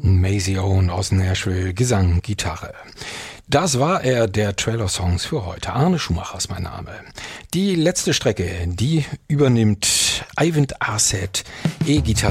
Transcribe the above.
Maisie Owen aus Nashville, Gesang, Gitarre. Das war er, der Trailer Songs für heute. Arne Schumacher ist mein Name. Die letzte Strecke, die übernimmt Eivind Aset, E-Gitarre.